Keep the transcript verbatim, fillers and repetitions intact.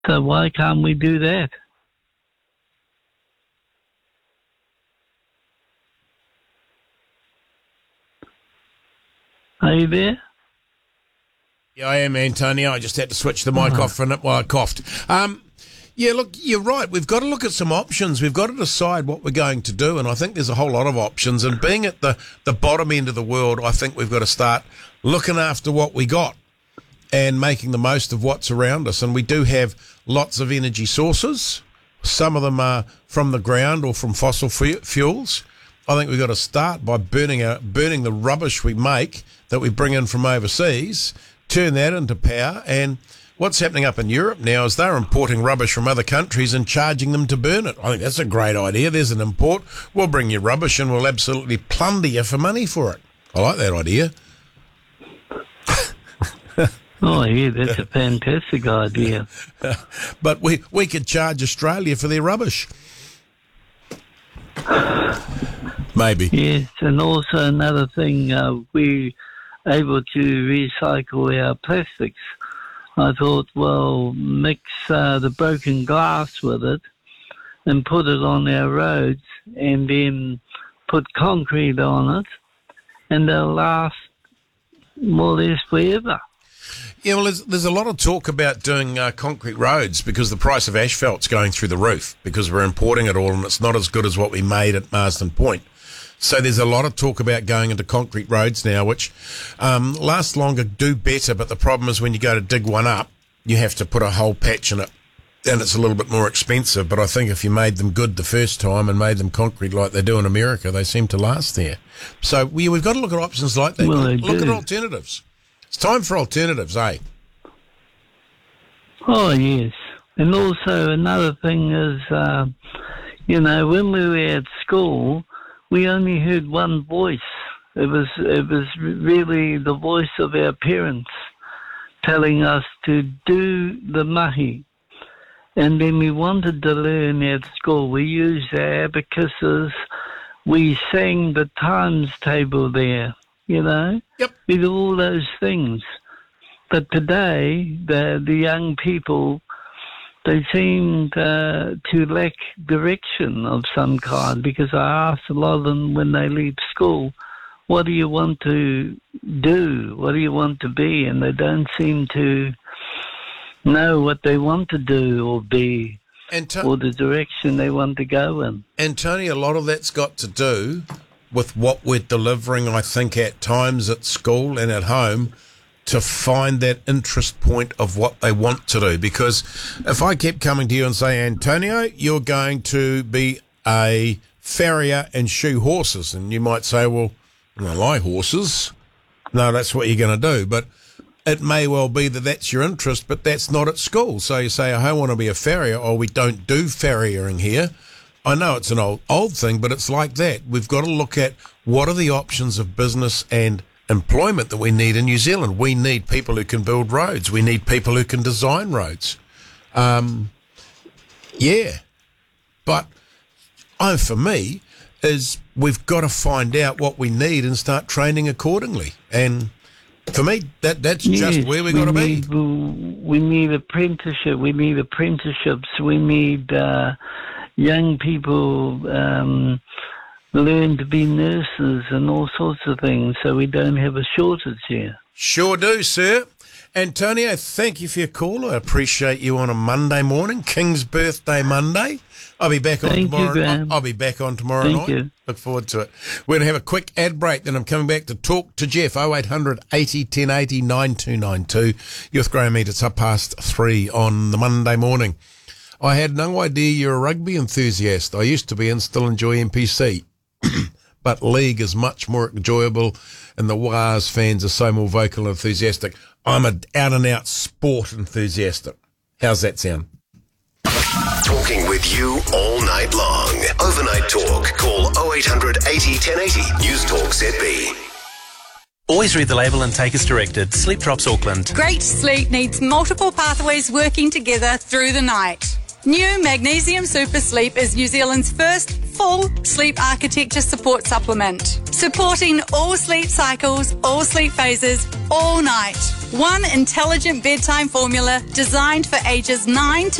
So why can't we do that? Are you there? Yeah, I am, Antonio. I just had to switch the mic Oh. off for a minute while I coughed. Um, yeah, look, you're right. We've got to look at some options. We've got to decide what we're going to do, and I think there's a whole lot of options. And being at the, the bottom end of the world, I think we've got to start looking after what we got and making the most of what's around us. And we do have lots of energy sources. Some of them are from the ground or from fossil fu- fuels. I think we've got to start by burning our, burning the rubbish we make that we bring in from overseas, turn that into power. And what's happening up in Europe now is they're importing rubbish from other countries and charging them to burn it. I think that's a great idea. There's an import. We'll bring you rubbish and we'll absolutely plunder you for money for it. I like that idea. Oh, yeah, that's a fantastic idea. But we, we could charge Australia for their rubbish. Maybe. Yes, and also another thing, uh, we're able to recycle our plastics. I thought, well, mix uh, the broken glass with it and put it on our roads and then put concrete on it, and they'll last more or less forever. Yeah, well, there's, there's a lot of talk about doing uh, concrete roads because the price of asphalt's going through the roof because we're importing it all and it's not as good as what we made at Marsden Point. So there's a lot of talk about going into concrete roads now, which um, last longer, do better, but the problem is when you go to dig one up, you have to put a whole patch in it, and it's a little bit more expensive. But I think if you made them good the first time and made them concrete like they do in America, they seem to last there. So we, we've got to look at options like that. Well, they look do. at alternatives. It's time for alternatives, eh? Oh, yes. And also another thing is, uh, you know, when we were at school, we only heard one voice. It was it was really the voice of our parents telling us to do the mahi. And then we wanted to learn at school. We used our abacuses. We sang the times table there, you know. Yep. We did all those things. But today, the the young people, they seem uh, to lack direction of some kind, because I asked a lot of them when they leave school, what do you want to do? What do you want to be? And they don't seem to know what they want to do or be, Anto- or the direction they want to go in. And Tony, a lot of that's got to do with what we're delivering, I think, at times at school and at home, to find that interest point of what they want to do. Because if I kept coming to you and say, Antonio, you're going to be a farrier and shoe horses, and you might say, well, I like horses. No, that's what you're going to do. But it may well be that that's your interest, but that's not at school. So you say, I want to be a farrier, or we don't do farriering here. I know it's an old, old thing, but it's like that. We've got to look at what are the options of business and employment that we need in New Zealand. We need people who can build roads. We need people who can design roads. Um, yeah. But I, for me, is we've got to find out what we need and start training accordingly. And for me, that that's Yes, just where we've got to be. need, We need apprenticeship. We need apprenticeships. We need uh, young people um, learn to be nurses and all sorts of things, so we don't have a shortage here. Sure do, sir. Antonio, thank you for your call. I appreciate you on a Monday morning, King's Birthday Monday. I'll be back on Thank you, tomorrow. Graham. I'll be back on tomorrow Thank night. you. Look forward to it. We're going to have a quick ad break, then I'm coming back to talk to Jeff. oh eight hundred eighty ten eighty nine two nine two. You're with Graham Mead. It's up past three on the Monday morning. I had no idea you're a rugby enthusiast. I used to be and still enjoy M P C. But league is much more enjoyable, and the Wars fans are so more vocal and enthusiastic. I'm an out-and-out sport enthusiastic. How's that sound? Talking with you all night long. Overnight talk. Call oh eight hundred eighty ten eighty. News Talk Z B. Always read the label and take as directed. Sleep Drops Auckland. Great sleep needs multiple pathways working together through the night. New Magnesium Super Sleep is New Zealand's first full sleep architecture support supplement, supporting all sleep cycles, all sleep phases, all night. One intelligent bedtime formula designed for ages nine to